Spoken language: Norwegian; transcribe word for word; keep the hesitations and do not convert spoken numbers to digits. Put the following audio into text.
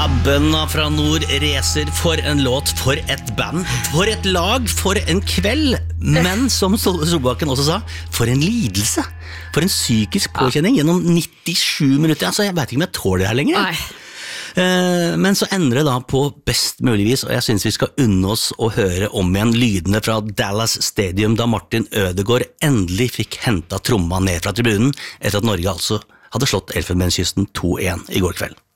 Ja, bønna fra nord reser for en låt, for et band, for et lag, for en kveld. Men som Ståle Solbakken også sa, for en lidelse. For en psykisk påkjenning gjennom nittisju minutter. Altså, jeg vet ikke om jeg tåler det her lenger. Nei. Men så ender det da på best mulig vis, og jeg synes vi skal unne oss å høre om igjen lydene fra Dallas Stadium da Martin Ødegaard endelig fikk hentet tromma ned fra tribunen, etter at Norge altså hadde slått Elfenbenskysten to en i går kveld.